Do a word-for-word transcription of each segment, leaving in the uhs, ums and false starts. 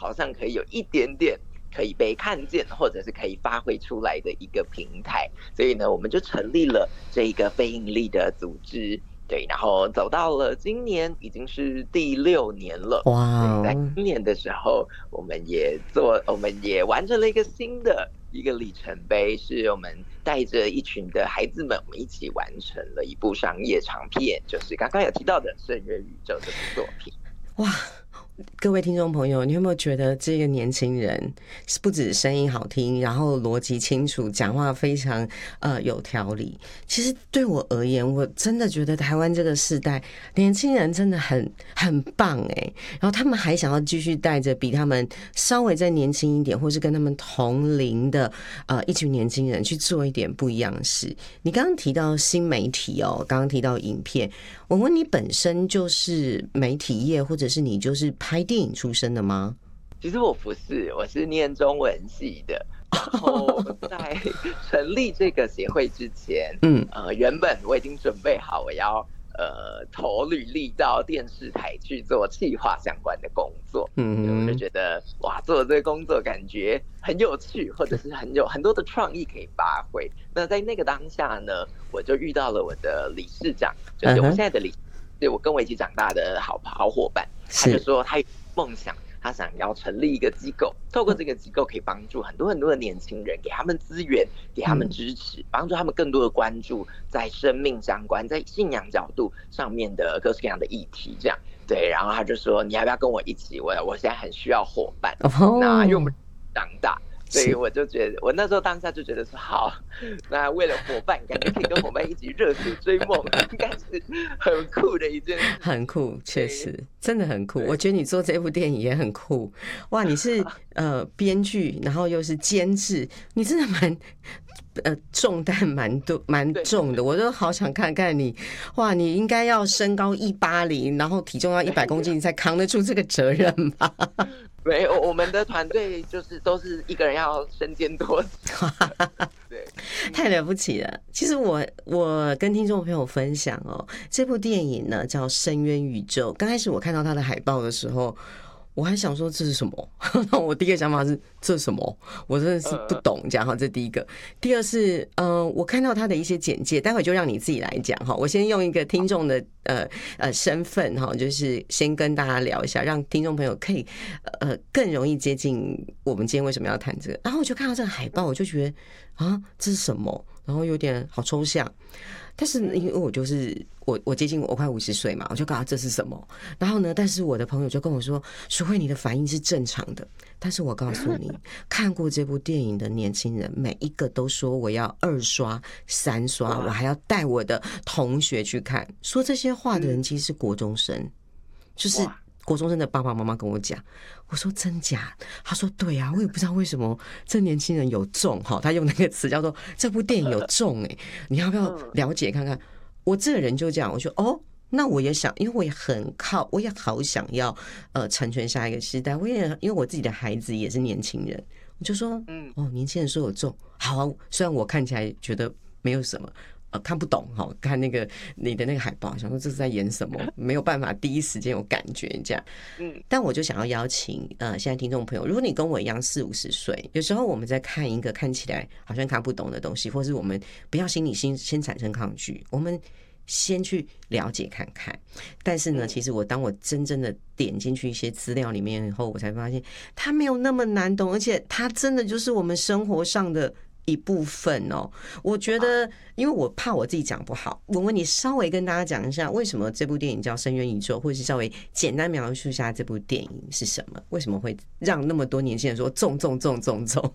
好像可以有一点点可以被看见，或者是可以发挥出来的一个平台。所以呢，我们就成立了这一个非营利的组织。对，然后走到了今年已经是第六年了。 哇， 在今年的时候，我们也做，我们也完成了一个新的一个里程碑，是我们带着一群的孩子们，我们一起完成了一部商业长片，就是刚刚有提到的《深渊宇宙》这部作品。 哇！各位听众朋友，你有没有觉得这个年轻人不止声音好听，然后逻辑清楚，讲话非常呃有条理？其实对我而言，我真的觉得台湾这个世代年轻人真的很很棒哎，然后他们还想要继续带着比他们稍微再年轻一点，或是跟他们同龄的呃一群年轻人去做一点不一样的事。你刚刚提到新媒体哦，刚刚提到影片，我问你本身就是媒体业，或者是你就是拍电影出身的吗？ 其实我不是，我是念中文系的。然后在成立这个协会之前，嗯，呃，原本我已经准备好我要呃投履历到电视台去做企划相关的工作。嗯，我就觉得哇，做这个工作感觉很有趣，或者是很有很多的创意可以发挥。那在那个当下呢，我就遇到了我的理事长，就是我们现在的理事长，对，我跟我一起长大的好好伙伴，他就说他有梦想。他想要成立一个机构，透过这个机构可以帮助很多很多的年轻人，给他们资源，给他们支持，帮助他们更多的关注在生命相关、在信仰角度上面的各式各样的议题。这样对，然后他就说：“你要不要跟我一起？我我现在很需要伙伴。Oh. ”那因为我们长大。所以我就觉得，我那时候当下就觉得说，好，那为了伙伴，感觉可以跟伙伴一起热血追梦，应该是很酷的一件事。 很酷，确实，真的很酷。我觉得你做这部电影也很酷。哇，你是呃编剧，然后又是监制，你真的蛮呃重担蛮多蛮重的。我都好想看看你，哇，你应该要身高一八零，然后体重要一百公斤，你才扛得住这个责任吧？ 没有，我们的团队就是都是一个人要身兼多职。对， 太了不起了。其实我我跟听众朋友分享哦，这部电影呢叫《深渊宇宙》。刚开始我看到它的海报的时候，我还想说这是什么？我第一个想法是这是什么？我真的是不懂这样哈，这第一个。第二是，呃，我看到他的一些简介，待会就让你自己来讲哈。我先用一个听众的呃呃身份哈，就是先跟大家聊一下，让听众朋友可以呃更容易接近我们今天为什么要谈这个。然后我就看到这个海报，我就觉得啊，这是什么？然后有点好抽象。但是因为我就是我，我接近我快五十岁嘛，我就告诉他这是什么。然后呢，但是我的朋友就跟我说：“淑慧，你的反应是正常的。”但是我告诉你，看过这部电影的年轻人，每一个都说我要二刷、三刷，我还要带我的同学去看。说这些话的人其实是国中生，就是国中生的爸爸妈妈跟我讲。我说真假？他说对啊，我也不知道为什么这年轻人有中哈，他用那个词叫做这部电影有中哎、欸，你要不要了解看看？我这个人就这样，我说哦，那我也想，因为我也很靠，我也好想要呃成全下一个时代，我也因为我自己的孩子也是年轻人，我就说嗯哦，年轻人说有中，好啊，虽然我看起来觉得没有什么。呃，看不懂哈，看那个你的那个海报，想说这是在演什么，没有办法第一时间有感觉这样。嗯，但我就想要邀请呃，现在听众朋友，如果你跟我一样四五十岁，有时候我们在看一个看起来好像看不懂的东西，或是我们不要心里先先产生抗拒，我们先去了解看看。但是呢，其实我当我真正的点进去一些资料里面以后，我才发现它没有那么难懂，而且它真的就是我们生活上的一部分哦。我觉得因为我怕我自己讲不好，文文你稍微跟大家讲一下为什么这部电影叫深渊宇宙，或者是稍微简单描述一下这部电影是什么，为什么会让那么多年轻人说中中中中中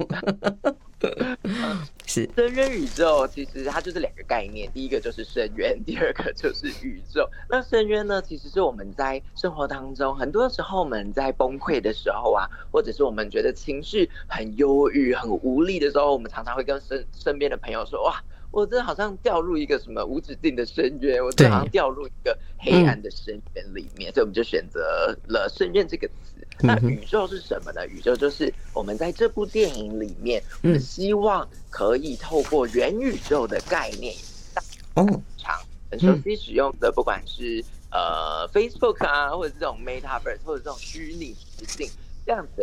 是深渊宇宙其实它就是两个概念，第一个就是深渊，第二个就是宇宙。那深渊呢，其实是我们在生活当中很多时候我们在崩溃的时候啊，或者是我们觉得情绪很忧郁很无力的时候，我们常常会跟身身边的朋友说，哇，我真的好像掉入一个什么无止境的深渊，我真的好像掉入一个黑暗的深渊里面，所以我们就选择了深渊这个词。那宇宙是什么呢？宇宙就是我们在这部电影里面，我们希望可以透过元宇宙的概念，哦，常很熟悉使用的，不管是呃 Facebook 啊，或者这种 Metaverse， 或者这种虚拟实境这样子